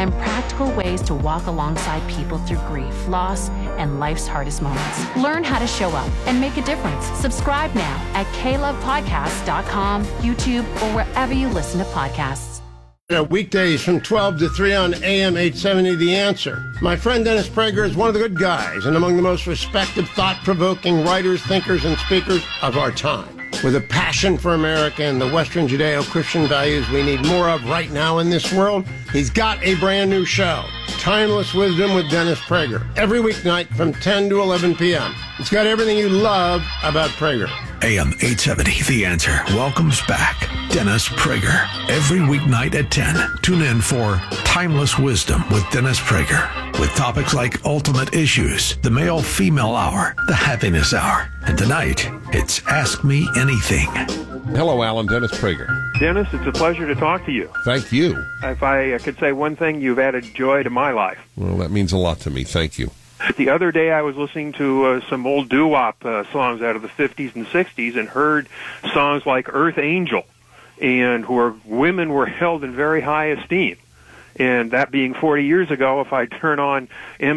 and practical ways to walk alongside people through grief, loss, and life's hardest moments. Learn how to show up and make a difference. Subscribe now at klovepodcast.com, YouTube, or wherever you listen to podcasts. Weekdays from 12 to 3 on AM 870, The Answer. My friend Dennis Prager is one of the good guys and among the most respected, thought-provoking writers, thinkers, and speakers of our time. With a passion for America and the Western Judeo-Christian values we need more of right now in this world, he's got a brand new show, Timeless Wisdom with Dennis Prager, every weeknight from 10 to 11 p.m. It's got everything you love about Prager. AM 870, The Answer welcomes back Dennis Prager. Every weeknight at 10, tune in for Timeless Wisdom with Dennis Prager, with topics like ultimate issues, the male-female hour, the happiness hour, and tonight, it's Ask Me Anything. Hello, Alan. Dennis Prager. Dennis, it's a pleasure to talk to you. Thank you. If I could say one thing, you've added joy to my life. Well, that means a lot to me. Thank you. The other day I was listening to some old doo-wop songs out of the 50s and 60s and heard songs like Earth Angel, and where women were held in very high esteem. And that being 40 years ago, if I turn on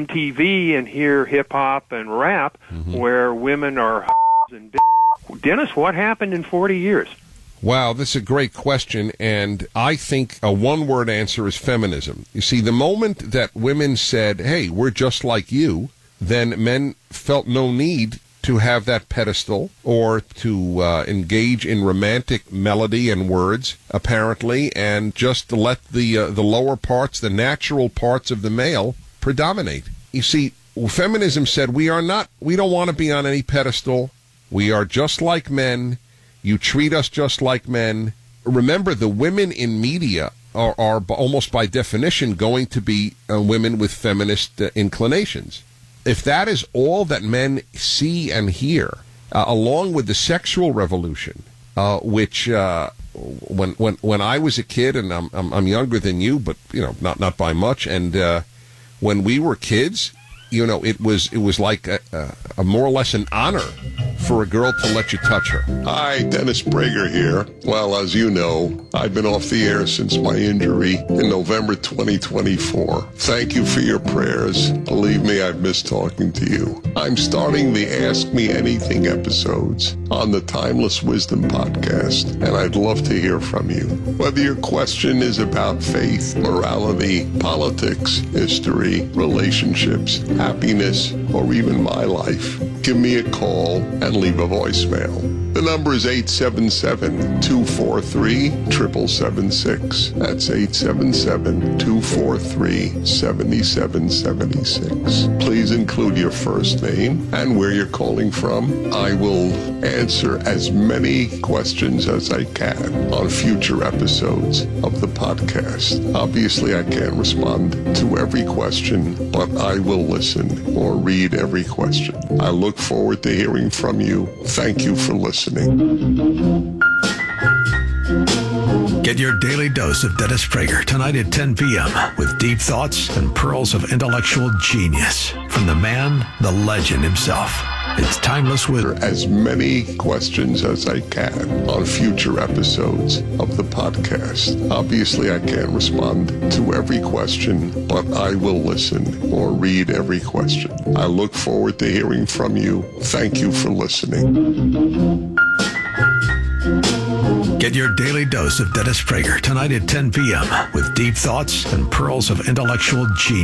MTV and hear hip-hop and rap, where women are and Dennis, what happened in 40 years? Wow, this is a great question, and I think a one-word answer is feminism. You see, the moment that women said, hey, we're just like you, then men felt no need to have that pedestal or to engage in romantic melody and words, apparently, and just let the lower parts, the natural parts of the male, predominate. You see, feminism said we don't want to be on any pedestal. We are just like men. You treat us just like men. Remember, the women in media are almost by definition going to be women with feminist inclinations. If that is all that men see and hear, along with the sexual revolution, which when I was a kid, and I'm younger than you, but not by much, and when we were kids, it was like a more or less an honor for a girl to let you touch her. Hi, Dennis Prager here. Well, as you know, I've been off the air since my injury in November 2024. Thank you for your prayers. Believe me, I've missed talking to you. I'm starting the Ask Me Anything episodes on the Timeless Wisdom podcast, and I'd love to hear from you. Whether your question is about faith, morality, politics, history, relationships, happiness, or even my life, give me a call and leave a voicemail. The number is 877-243-7776. That's 877-243-7776. Please include your first name and where you're calling from. I will answer as many questions as I can on future episodes of the podcast. Obviously, I can't respond to every question, but I will listen or read every question. I look forward to hearing from you. Thank you for listening. Get your daily dose of Dennis Prager tonight at 10 p.m. with deep thoughts and pearls of intellectual genius from the man, the legend himself. It's Timeless Wisdom. As many questions as I can on future episodes of the podcast. Obviously, I can't respond to every question, but I will listen or read every question. I look forward to hearing from you. Thank you for listening. Get your daily dose of Dennis Prager tonight at 10 p.m. with deep thoughts and pearls of intellectual genius.